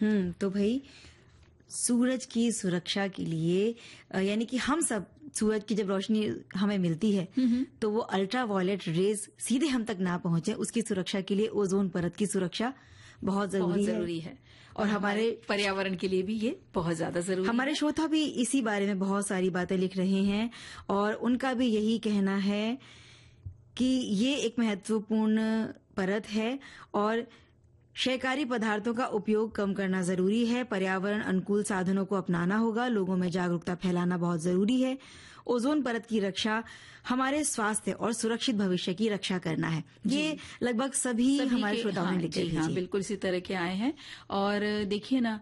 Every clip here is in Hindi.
तो भाई सूरज की सुरक्षा के लिए यानी कि हम सब सूरज की जब रोशनी हमें मिलती है तो वो अल्ट्रा वायलेट रेज सीधे हम तक ना पहुंचे, उसकी सुरक्षा के लिए ओजोन परत की सुरक्षा बहुत जरूरी है। और हमारे पर्यावरण के लिए भी ये बहुत ज्यादा जरूरी है। हमारे श्रोता भी इसी बारे में बहुत सारी बातें लिख रहे हैं और उनका भी यही कहना है कि ये एक महत्वपूर्ण परत है और क्षयकारी पदार्थों का उपयोग कम करना जरूरी है। पर्यावरण अनुकूल साधनों को अपनाना होगा, लोगों में जागरूकता फैलाना बहुत जरूरी है। ओजोन परत की रक्षा हमारे स्वास्थ्य और सुरक्षित भविष्य की रक्षा करना है। ये लगभग सभी हमारे श्रोताओं ने लिखे हैं। हाँ, बिल्कुल इसी तरह के आए हैं। और देखिए ना,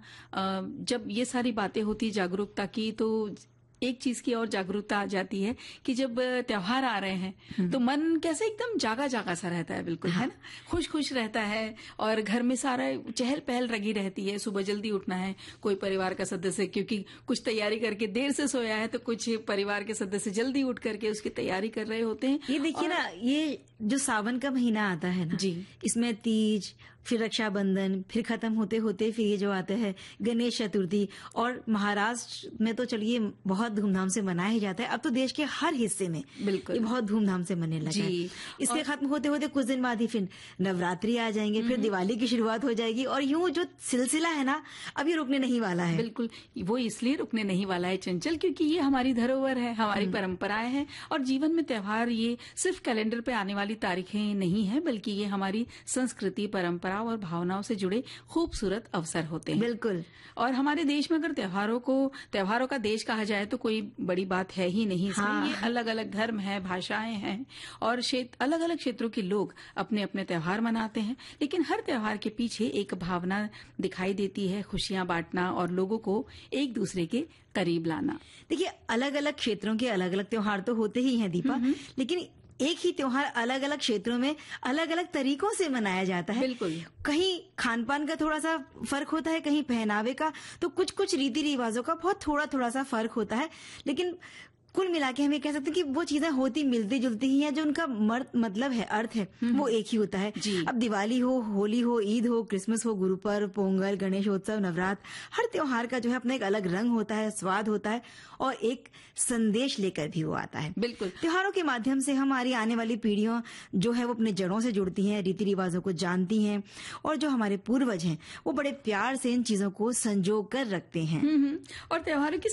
जब ये सारी बातें होती जागरूकता की तो एक चीज की और जागरूकता आ जाती है कि जब त्योहार आ रहे हैं तो मन कैसे एकदम जागा जागा सा रहता है, बिल्कुल है ना, खुश खुश रहता है और घर में सारा चहल पहल लगी रहती है। सुबह जल्दी उठना है, कोई परिवार का सदस्य क्योंकि कुछ तैयारी करके देर से सोया है तो कुछ परिवार के सदस्य जल्दी उठ करके उसकी तैयारी कर रहे होते हैं। ये देखिए ना, ये जो सावन का महीना आता है ना जी, इसमें तीज, फिर रक्षाबंधन, फिर खत्म होते होते फिर ये जो आते हैं गणेश चतुर्थी, और महाराष्ट्र में तो चलिए बहुत धूमधाम से मनाया ही जाता है। अब तो देश के हर हिस्से में बिल्कुल ये बहुत धूमधाम से मनने लगा है। इसके खत्म होते होते कुछ दिन बाद ही फिर नवरात्रि आ जाएंगे, फिर दिवाली की शुरुआत हो जाएगी और यूं जो सिलसिला है ना अभी रुकने नहीं वाला है। बिल्कुल, वो इसलिए रुकने नहीं वाला है चंचल क्योंकि ये हमारी धरोहर है, हमारी परंपराएं हैं और जीवन में त्योहार ये सिर्फ कैलेंडर पे आने वाली तारीखें नहीं है बल्कि ये हमारी संस्कृति, परंपरा और भावनाओं से जुड़े खूबसूरत अवसर होते हैं। बिल्कुल। और हमारे देश में अगर त्योहारों का देश कहा जाए तो कोई बड़ी बात है ही नहीं। इसमें ये अलग अलग धर्म है, भाषाएं हैं और अलग अलग क्षेत्रों के लोग अपने अपने त्योहार मनाते हैं, लेकिन हर त्योहार के पीछे एक भावना दिखाई देती है, खुशियां बांटना और लोगों को एक दूसरे के करीब लाना। देखिए, अलग अलग क्षेत्रों के अलग अलग त्योहार तो होते ही हैं दीपा, लेकिन एक ही त्योहार अलग अलग क्षेत्रों में अलग अलग तरीकों से मनाया जाता है। बिल्कुल, कहीं खान पान का थोड़ा सा फर्क होता है, कहीं पहनावे का, तो कुछ रीति रिवाजों का बहुत थोड़ा सा फर्क होता है, लेकिन कुल मिला के हम ये कह सकते हैं कि वो चीजें होती मिलती जुलती ही हैं, जो उनका मतलब है, अर्थ है, वो एक ही होता है। अब दिवाली हो, होली हो, ईद हो, क्रिसमस हो, गुरु पर्व, पोंगल, गणेशोत्सव, नवरात्र, हर त्योहार का जो है अपना एक अलग रंग होता है, स्वाद होता है और एक संदेश लेकर भी वो आता है। बिल्कुल, त्योहारों के माध्यम से हमारी आने वाली पीढ़ियां जो है वो अपने जड़ों से जुड़ती हैं, रीति रिवाजों को जानती हैं और जो हमारे पूर्वज हैं वो बड़े प्यार से इन चीजों को संजो कर रखते हैं। और त्योहारों की